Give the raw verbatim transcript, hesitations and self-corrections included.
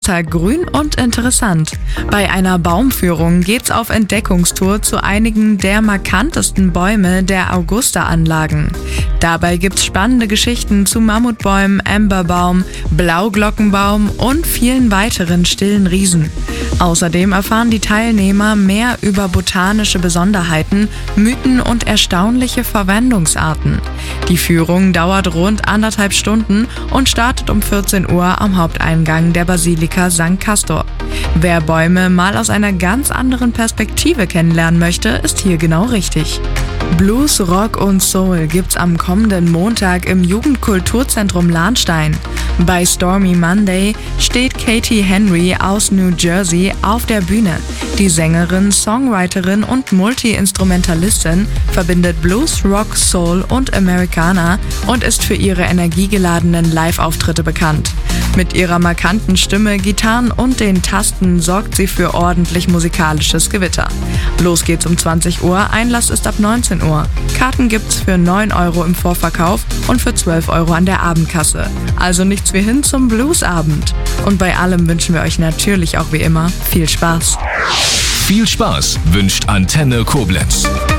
Sonntag grün und interessant. Bei einer Baumführung geht's auf Entdeckungstour zu einigen der markantesten Bäume der Augusta-Anlagen. Dabei gibt's spannende Geschichten zu Mammutbäumen, Amberbaum, Blauglockenbaum und vielen weiteren stillen Riesen. Außerdem erfahren die Teilnehmer mehr über botanische Besonderheiten, Mythen und erstaunliche Verwendungsarten. Die Führung dauert rund anderthalb Stunden und startet um vierzehn Uhr am Haupteingang der Basilika Sankt Castor. Wer Bäume mal aus einer ganz anderen Perspektive kennenlernen möchte, ist hier genau richtig. Blues, Rock und Soul gibt's am kommenden Montag im Jugendkulturzentrum Lahnstein. Bei Stormy Monday steht Katie Henry aus New Jersey auf der Bühne. Die Sängerin, Songwriterin und Multi-Instrumentalistin verbindet Blues, Rock, Soul und Americana und ist für ihre energiegeladenen Live-Auftritte bekannt. Mit ihrer markanten Stimme, Gitarren und den Tasten sorgt sie für ordentlich musikalisches Gewitter. Los geht's um zwanzig Uhr, Einlass ist ab neunzehn Uhr. Karten gibt's für neun Euro im Vorverkauf und für zwölf Euro an der Abendkasse. Also nichts wie hin zum Bluesabend. Und bei allem wünschen wir euch natürlich auch wie immer viel Spaß. Viel Spaß wünscht Antenne Koblenz.